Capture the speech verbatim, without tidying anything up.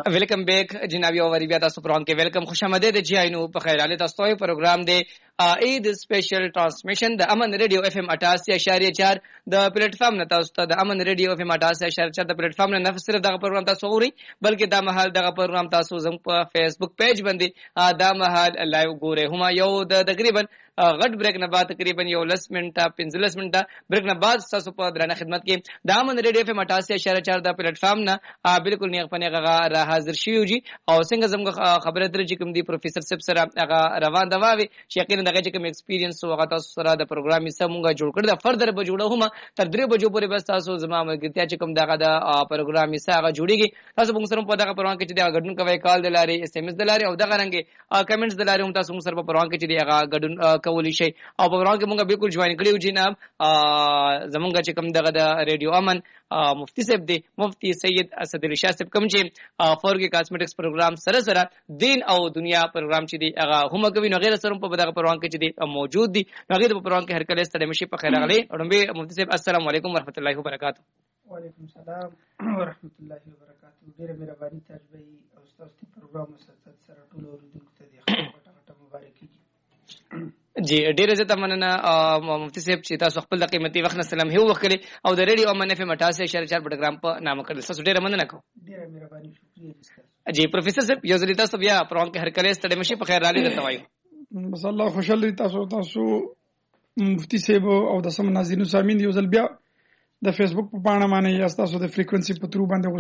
ویلکم بیک جناب یو وری بیا تاسو پروګرام کې ویلکم خوشامدید جی آینو په خیر علي تاسو ته پروګرام دی عید سپیشل ټرانسمیشن د امن ریډیو اف ام اٹھاسی اشاریه چار د پلیټ فارم نه تاسو ته د امن ریډیو اف ام اٹھاسی اشاریه چار د پلیټ فارم نه نه صرف دغه پروګرام تاسو غوري بلکې دا مهال دغه پروګرام تاسو زموږ په فیسبوک پیج باندې دا مهال لایو ګوري هم یو د تقریبا غټ بریک نه بعد تقریبا یو لس منټه پنځلس منټه بریک نه بعد تاسو په درنه خدمت کې د امن ریډیو اف ام اٹھاسی اشاریه چار د پلیټ فارم نه بالکل نیغ پنیغه را حاضر شي او څنګه زموږ خبره درځي کوم دی پروفیسور صاحب سره هغه روان دا وی چې یقینا دغه چې کوم ایکسپیرینس او هغه تاسو سره د پروګرام یې سمونګه جوړ کړ دا فردر به جوړه هم تر درې بجو پورې بس تاسو زما ملګرتیا چې کوم دغه د پروګرام یې هغه جوړیږي تاسو موږ سره په دغه پروګرام کې چې دا غډون کوي کال دلاري اس ام اس دلاري او دغه رنګ کمنټس دلاري هم تاسو موږ سره په پروګرام کې چې هغه غډون کولی شي او په پروګرام کې موږ بالکل جوائن کړیو جناب زمونږ چې کوم دغه د ریډیو امن مفتی صاحب دی مفتی سید اسد علي شاه صاحب کوم چې فورګي کاسمیټکس پروګرام سره سره دین او دنیا پروګرام چې دی هغه هم کوي نو غیر سره په دغه پروګرام کې چې دی موجود دي نو غیر په پروګرام کې هر کله ستړي مشي په خیر غلي اورمبه مفتی صاحب السلام علیکم ورحمت الله وبرکاته وعلیکم السلام ورحمت الله وبرکاته ډیره مهرباني تاسو به او تاسو ته پروګرام مسلسل سره ټول اوریدونکو ته د خپل ټاټه مبارکي جی ډیره زه تمنه مفتی صاحب چې تاسو خپل د قیمتي وخت نه سلام هیو وکړي او د ریډیو امن اف ام اٹھاسی اشاریه چار پروګرام په نامه کړل تاسو ډیره مننه کوم ډیره مهرباني شکریہ جی پروفیسور صاحب یو ځل تاسو بیا پروګرام کې هر کله ستړي مشي په خیر رالي درته وایو بس الله خوشاله تاسو تاسو مفتی صاحب او د سم ناظرینو سامین یو ځل بیا د فیسبوک په پاڼه باندې یا تاسو د فریکوئنسي په ترو باندې